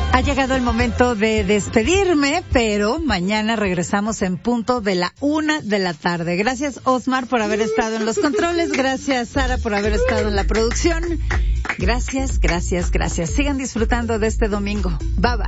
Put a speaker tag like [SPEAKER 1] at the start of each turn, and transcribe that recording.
[SPEAKER 1] Ha llegado el momento de despedirme, pero mañana regresamos en punto de la 1:00 p.m. Gracias, Osmar, por haber estado en los controles. Gracias, Sara, por haber estado en la producción. Gracias. Sigan disfrutando de este domingo. Bye, bye.